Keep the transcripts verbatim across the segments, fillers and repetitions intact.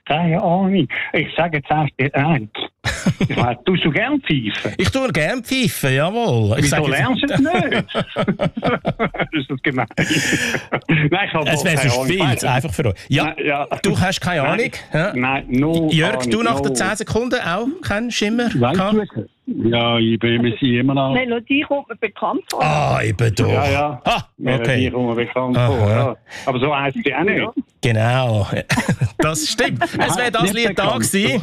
Keine Ahnung. Ich sage jetzt erst die eins. Ich meine, tust du gern pfeifen? Ich tue gerne pfeifen, jawohl. Ich Wieso sage lernst du es nicht? Das ist das gemein. Nein, ich habe es wäre so viel zu einfach für euch. Ja, Nein, ja. Du hast keine Nein. Ahnung. Ja. Nein, no Jörg, Ahnung, du nach no. den zehn Sekunden auch keinen Schimmer? Weißt gehabt? du es? Ja, ich bin mir sicher immer noch. Melodie kommt mir bekannt vor. Ah, eben doch. Ja, ja. Ah, okay. Die kommen bekannt Aha. vor. Ja. Aber so heisst sie auch nicht. Genau. Das stimmt. Es wäre das Nicht Lied da bekannt. gewesen.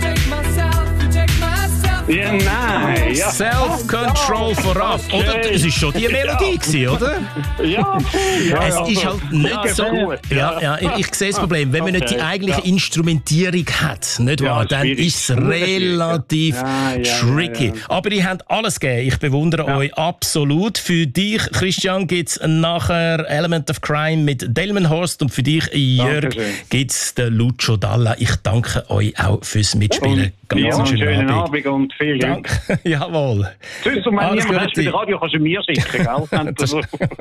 Ja, nein. Ja. Self-Control vorauf. Okay. Oder? Es war schon die Melodie, gewesen, oder? Ja, ja, Es ja. ist halt nicht Ja, so. gut, Ja, ja. ja, ich, ich sehe das Problem. Wenn man nicht die Okay, eigentliche ja. Instrumentierung hat, nicht Ja, wahr, dann schwierig. ist es relativ Ja, ja, tricky. ja, ja. Aber ihr habt alles gegeben. Ich bewundere Ja. euch absolut. Für dich, Christian, gibt es nachher Element of Crime mit Delmenhorst und für dich, Jörg, Dankeschön. gibt es den Lucio Dalla. Ich danke euch auch fürs Mitspielen. Und ja, einen schönen Abend. Abend und viel Glück. Danke. Jawohl. Tschüss, und wenn Alles niemand hast für Gute. das Radio, kannst du mir schicken, gell? Wenn du so-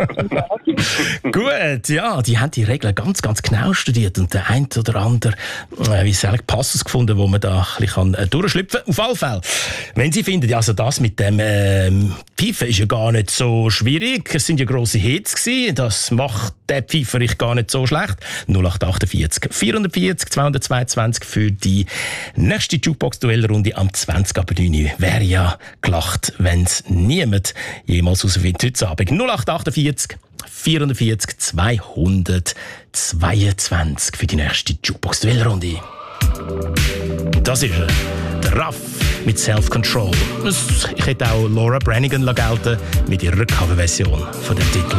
Gut, ja, die haben die Regeln ganz, ganz genau studiert und der eine oder andere, äh, wie soll ich, Passus gefunden, wo man da ein bisschen kann, äh, durchschlüpfen kann. Auf alle Fälle, wenn Sie finden, ja, also das mit dem ähm, Pfeifen ist ja gar nicht so schwierig, es sind ja grosse Hits gewesen, das macht der Pfeiferich gar nicht so schlecht. null acht achtundvierzig vierundvierzig zweihundertzweiundzwanzig für die nächste Jukebox-Duellrunde am zwanzig ab neun Uhr. Wäre ja gelacht, wenn es niemand jemals herausfindet heute Abend. null acht achtundvierzig vierundvierzig zweihundertzweiundzwanzig für die nächste Jukebox-Duellrunde. Das ist er, der Raff mit Self-Control. Ich hätte auch Laura Branigan gelten mit ihrer Coverversion von dem Titel.